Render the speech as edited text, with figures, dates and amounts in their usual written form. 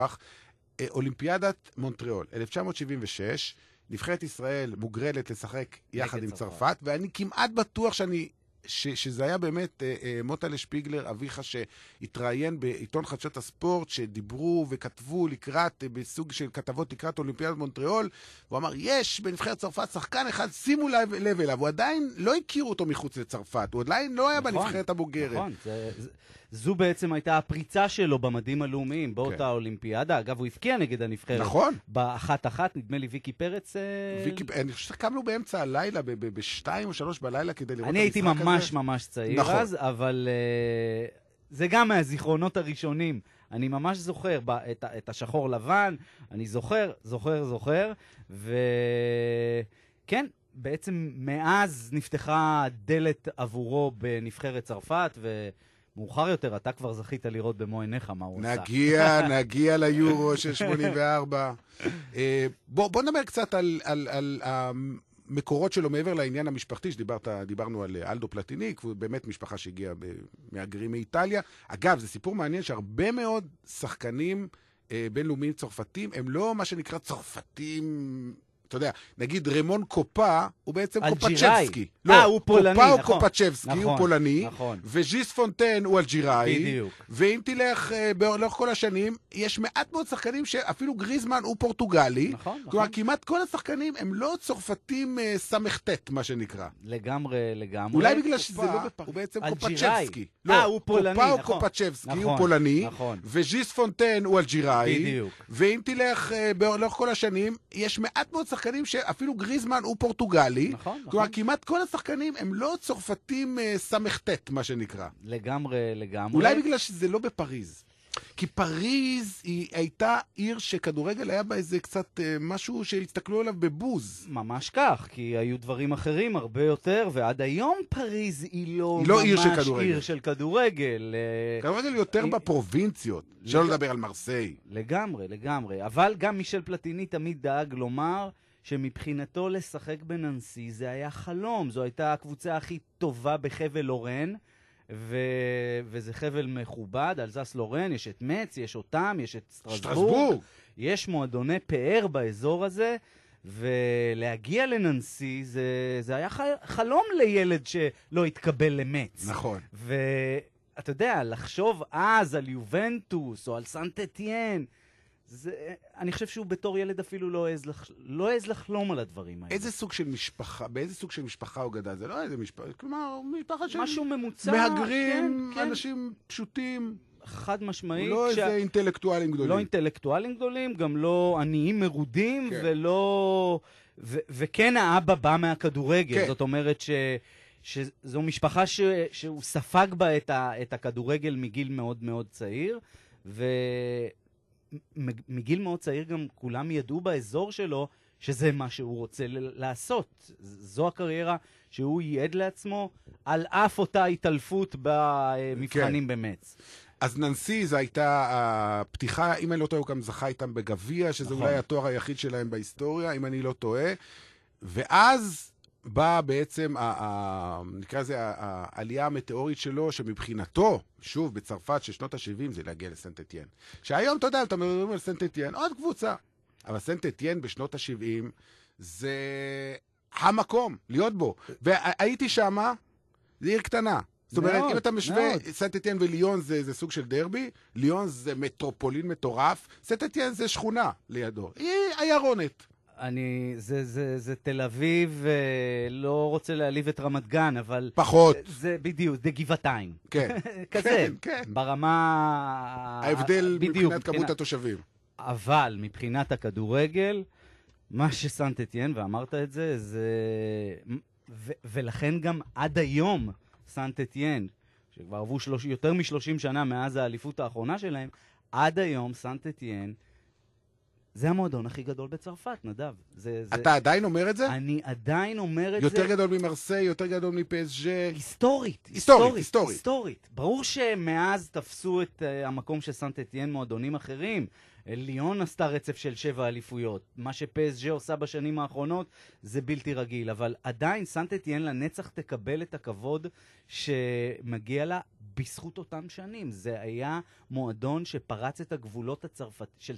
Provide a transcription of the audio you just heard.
אולימפיאדת מונטריאול, 1976, נבחרת ישראל מוגרלת לשחק יחד עם צרפת, ואני כמעט בטוח שזה היה באמת מוטלה שפיגלר, אביך שהתראיין בעיתון חדשות הספורט, שדיברו וכתבו לקראת, בסוג של כתבות לקראת אולימפיאדת מונטריאול, והוא אמר, יש בנבחרת צרפת שחקן אחד, שימו לב אליו, הוא עדיין לא הכירו אותו מחוץ לצרפת, הוא עדיין לא היה בנבחרת הבוגרת. נכון, זו בעצם הייתה הפריצה שלו במדים הלאומיים, באותה אולימפיאדה. אגב, הוא הפקיע נגד הנבחרת. נכון. באחת, נדמה לי ויקי פרץ. אני חושב שקמנו באמצע הלילה, ב-2 או 3 בלילה כדי לראות את המשחק הזה. אני הייתי ממש צעיר אז, אבל זה גם מהזיכרונות הראשונים. אני ממש זוכר את השחור לבן, אני זוכר, וכן, בעצם מאז נפתחה דלת עבורו בנבחרת צרפת, מאוחר יותר, אתה כבר זכית לראות במו עיניך מה הוא עושה. נגיע ליורו של 84. בוא נדבר קצת על המקורות שלו מעבר לעניין המשפחתי, שדיברנו על אלדו פלטיניק, והוא באמת משפחה שהגיעה מהגרים מאיטליה. אגב, זה סיפור מעניין שהרבה מאוד שחקנים בינלאומיים צרפתים, הם לא מה שנקרא צרפתים... אתה יודע, נגיד רמון קופה, הוא בעצם קופצ'בסקי. לא, הוא פולני, קופה נכון. הוא קופצ'בסקי, הוא פולני. נכון. וז'יס פונטן הוא אלג'יראי. בדיוק. ואם תלך לאורך כל השנים, יש מעט מאוד שחקנים שאפילו גריזמן הוא פורטוגלי. נכון. כלומר, כמעט כל השחקנים הם לא צרפתים סמכתת, מה שנקרא. לגמרי. אולי בגלל שזה לא בפרק. הוא בעצם קופצ'בסקי. הוא פולני, קופה הוא נכון. קופצ'בסקי, הוא פולני. נכון. וז'יס פונטן הוא אלג'יראי. בדיוק. ואם תלך לאורך כל השנים, יש מעט מאוד שחקנים שאפילו גריזמן הוא פורטוגלי. נכון. כלומר, כמעט כל השחקנים הם לא צרפתים סמכתת, מה שנקרא. לגמרי. אולי בגלל שזה לא בפריז. כי פריז היא הייתה עיר שכדורגל היה בה איזה קצת משהו שהסתכלו עליו בבוז. ממש כך, כי היו דברים אחרים הרבה יותר, ועד היום פריז היא לא ממש עיר של כדורגל. כדורגל יותר בפרובינציות, שלא לדבר על מרסיי. לגמרי. אבל גם מישל פלטיני תמיד דאג לומר שמבחינתו לשחק בננסי זה היה חלום. זו הייתה הקבוצה הכי טובה בחבל לורן, וזה חבל מכובד, אלזס לורן, יש את מצ, יש אותם, יש את סטרסבורג. יש מועדוני פאר באזור הזה, ולהגיע לננסי זה היה חלום לילד שלא התקבל למצ. נכון. ואתה יודע, לחשוב אז על יובנטוס או על סנט אתיין, אני חושב שהוא בתור ילד אפילו לא העז לחלום על הדברים האלה. באיזה סוג של משפחה הוא גדל? זה לא איזה משפחה, כלומר, משפחה של... משהו ממוצע. מהגרים, אנשים פשוטים. חד משמעית. לא איזה אינטלקטואלים גדולים. לא אינטלקטואלים גדולים, גם לא עניים מרודים, וכן האבא בא מהכדורגל. זאת אומרת שזו משפחה שהוא ספג בה את הכדורגל מגיל מאוד מאוד צעיר, מגיל מאוד צעיר גם כולם ידעו באזור שלו שזה מה שהוא רוצה לעשות. זו הקריירה שהוא ייעד לעצמו על אף אותה התעלפות במבחנים במץ. אז ננסי זו הייתה הפתיחה, אם אני לא טועה הוא גם זכה איתם בגביע, שזה אולי התואר היחיד שלהם בהיסטוריה, אם אני לא טועה. ואז באה בעצם, נקרא לזה, העלייה המטאורית שלו, שמבחינתו, שוב, בצרפת של שנות ה-70, זה להגיע לסנט אתיין. שהיום, אתה יודע, אתה מדברים על סנט אתיין, עוד קבוצה. אבל סנט אתיין בשנות ה-70, זה המקום, להיות בו. והייתי שמה, זה עיר קטנה. זאת אומרת, אם אתה משווה, סנט אתיין וליון זה סוג של דרבי, ליון זה מטרופולין מטורף, סנט אתיין זה שכונה לידו. היא עיירונת. זה תל אביב, לא רוצה להעליב את רמת גן, אבל... פחות. זה בדיוק, זה גבעתיים. כן. כזה. כן. ברמה... ההבדל מבחינת כמות התושבים. אבל מבחינת הכדורגל, מה שסנט אתיין, ואמרת את זה, ולכן גם עד היום סנט אתיין, שכבר עברו יותר מ-30 שנה מאז האליפות האחרונה שלהם, עד היום סנט אתיין, זה המועדון הכי גדול בצרפת, נדב. אתה עדיין אומר את זה? אני עדיין אומר את זה. יותר גדול ממרסיי, יותר גדול מפסג'ה. היסטורית. ברור שמאז תפסו את המקום של סנט אתיין מועדונים אחרים. ליון עשתה רצף של 7 אליפויות. מה שפסג'ה עושה בשנים האחרונות זה בלתי רגיל. אבל עדיין סנט אתיין לנצח תקבל את הכבוד שמגיע לה בזכות אותם שנים. זה היה מועדון שפרץ את הגבולות של